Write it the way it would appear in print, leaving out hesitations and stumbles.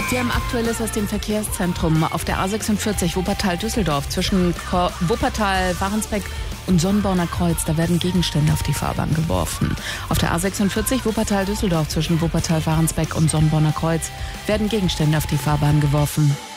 Sie haben Aktuelles aus dem Verkehrszentrum auf der A46 Wuppertal-Düsseldorf zwischen Wuppertal-Warensbeck und Sonnenborner Kreuz. Da werden Gegenstände auf die Fahrbahn geworfen. Auf der A46 Wuppertal-Düsseldorf zwischen Wuppertal-Warensbeck und Sonnenborner Kreuz werden Gegenstände auf die Fahrbahn geworfen.